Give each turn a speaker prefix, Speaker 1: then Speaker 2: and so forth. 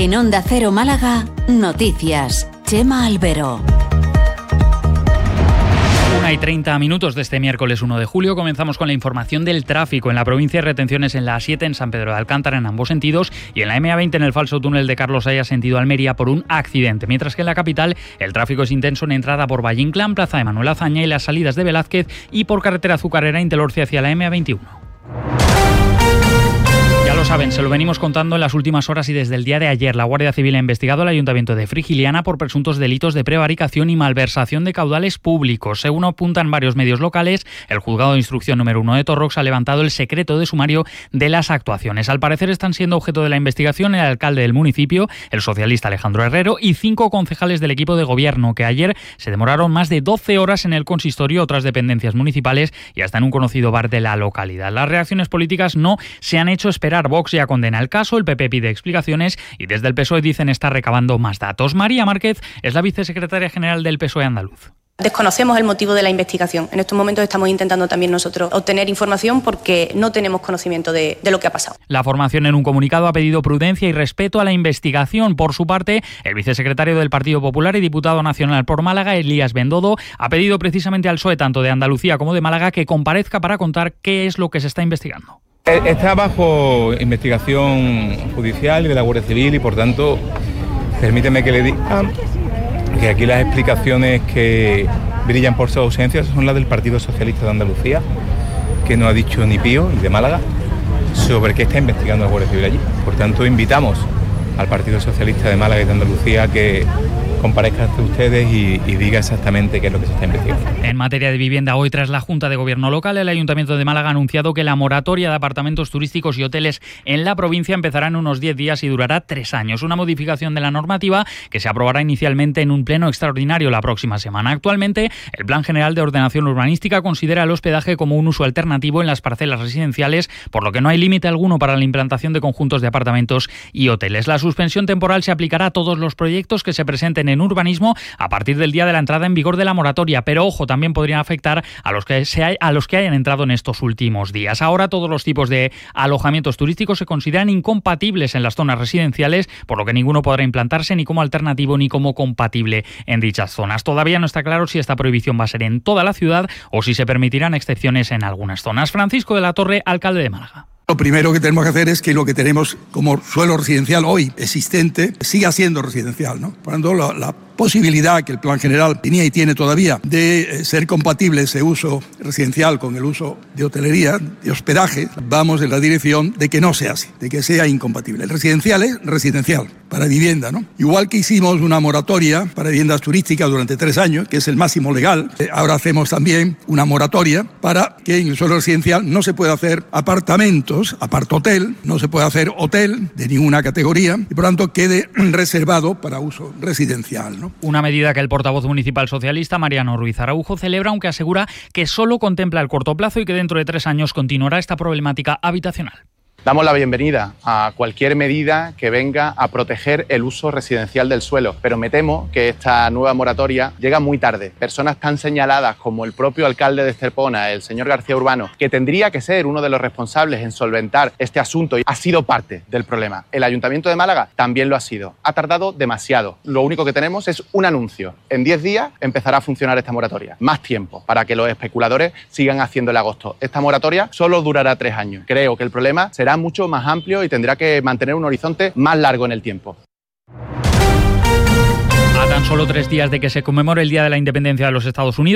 Speaker 1: En Onda Cero Málaga, noticias. Chema Albero.
Speaker 2: 1:30 de este miércoles 1 de julio comenzamos con la información del tráfico. En la provincia hay retenciones en la A7 en San Pedro de Alcántara en ambos sentidos y en la M20 en el falso túnel de Carlos Haya sentido Almería por un accidente. Mientras que en la capital el tráfico es intenso en entrada por Valle Inclán, Plaza de Manuel Azaña y las salidas de Velázquez y por carretera azucarera Intelorce hacia la M21. Ya lo saben, se lo venimos contando en las últimas horas y desde el día de ayer. La Guardia Civil ha investigado al Ayuntamiento de Frigiliana por presuntos delitos de prevaricación y malversación de caudales públicos. Según apuntan varios medios locales, el Juzgado de Instrucción número 1 de Torrox ha levantado el secreto de sumario de las actuaciones. Al parecer están siendo objeto de la investigación el alcalde del municipio, el socialista Alejandro Herrero, y 5 concejales del equipo de gobierno, que ayer se demoraron más de 12 horas en el consistorio, otras dependencias municipales y hasta en un conocido bar de la localidad. Las reacciones políticas no se han hecho esperar. Vox ya condena el caso, el PP pide explicaciones y desde el PSOE dicen estar recabando más datos. María Márquez es la vicesecretaria general del PSOE andaluz.
Speaker 3: Desconocemos el motivo de la investigación. En estos momentos estamos intentando también nosotros obtener información porque no tenemos conocimiento de lo que ha pasado.
Speaker 2: La formación en un comunicado ha pedido prudencia y respeto a la investigación. Por su parte, el vicesecretario del Partido Popular y diputado nacional por Málaga, Elías Bendodo, ha pedido precisamente al PSOE, tanto de Andalucía como de Málaga, que comparezca para contar qué es lo que se está investigando.
Speaker 4: Está bajo investigación judicial y de la Guardia Civil y, por tanto, permíteme que le diga que aquí las explicaciones que brillan por su ausencia son las del Partido Socialista de Andalucía, que no ha dicho ni pío, y de Málaga, sobre qué está investigando la Guardia Civil allí. Por tanto, invitamos al Partido Socialista de Málaga y de Andalucía que comparezca ante ustedes y diga exactamente qué es lo que se está investigando.
Speaker 2: En materia de vivienda, hoy tras la Junta de Gobierno local, el Ayuntamiento de Málaga ha anunciado que la moratoria de apartamentos turísticos y hoteles en la provincia empezará en unos 10 días y durará 3 años. Una modificación de la normativa que se aprobará inicialmente en un pleno extraordinario la próxima semana. Actualmente, el Plan General de Ordenación Urbanística considera el hospedaje como un uso alternativo en las parcelas residenciales, por lo que no hay límite alguno para la implantación de conjuntos de apartamentos y hoteles. La suspensión temporal se aplicará a todos los proyectos que se presenten en urbanismo a partir del día de la entrada en vigor de la moratoria, pero ojo, también podrían afectar a los que hayan entrado en estos últimos días. Ahora todos los tipos de alojamientos turísticos se consideran incompatibles en las zonas residenciales, por lo que ninguno podrá implantarse ni como alternativo ni como compatible en dichas zonas. Todavía no está claro si esta prohibición va a ser en toda la ciudad o si se permitirán excepciones en algunas zonas. Francisco de la Torre, alcalde de Málaga.
Speaker 5: Lo primero que tenemos que hacer es que lo que tenemos como suelo residencial hoy existente siga siendo residencial, ¿no? Por lo tanto, la posibilidad que el Plan General tenía y tiene todavía de ser compatible ese uso residencial con el uso de hotelería, de hospedaje, vamos en la dirección de que no sea así, de que sea incompatible. El residencial es residencial, para vivienda, ¿no? Igual que hicimos una moratoria para viviendas turísticas durante 3 años, que es el máximo legal, ahora hacemos también una moratoria para que en el suelo residencial no se pueda hacer apartamentos, apart-hotel, no se puede hacer hotel de ninguna categoría y por tanto quede reservado para uso residencial, ¿no?
Speaker 2: Una medida que el portavoz municipal socialista, Mariano Ruiz Araujo, celebra, aunque asegura que solo contempla el corto plazo y que dentro de 3 años continuará esta problemática habitacional.
Speaker 6: Damos la bienvenida a cualquier medida que venga a proteger el uso residencial del suelo, pero me temo que esta nueva moratoria llega muy tarde. Personas tan señaladas como el propio alcalde de Estepona, el señor García Urbano, que tendría que ser uno de los responsables en solventar este asunto, ha sido parte del problema. El Ayuntamiento de Málaga también lo ha sido. Ha tardado demasiado. Lo único que tenemos es un anuncio. En 10 días empezará a funcionar esta moratoria. Más tiempo para que los especuladores sigan haciendo el agosto. Esta moratoria solo durará 3 años. Creo que el problema será mucho más amplio y tendrá que mantener un horizonte más largo en el tiempo.
Speaker 2: A tan solo 3 días de que se conmemore el Día de la Independencia de los Estados Unidos,